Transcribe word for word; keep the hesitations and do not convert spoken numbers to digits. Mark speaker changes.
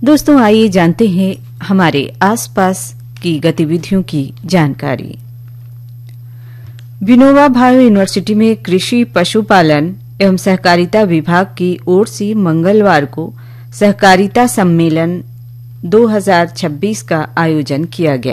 Speaker 1: दोस्तों आइए जानते हैं हमारे आसपास की गतिविधियों की जानकारी। विनोबा भावे यूनिवर्सिटी में कृषि पशुपालन एवं सहकारिता विभाग की ओर से मंगलवार को सहकारिता सम्मेलन दो हज़ार छब्बीस का आयोजन किया गया।